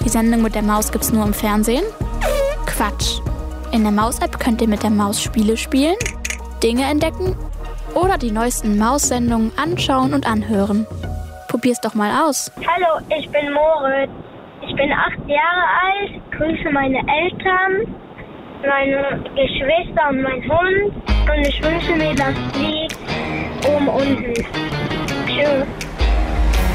Die Sendung mit der Maus gibt's nur im Fernsehen? Quatsch. In der Maus-App könnt ihr mit der Maus Spiele spielen, Dinge entdecken oder die neuesten Maus-Sendungen anschauen und anhören. Probier's doch mal aus. Hallo, ich bin Moritz. Ich bin 8 Jahre alt, grüße meine Eltern, meine Geschwister und meinen Hund und ich wünsche mir das Lied oben unten. Tschüss.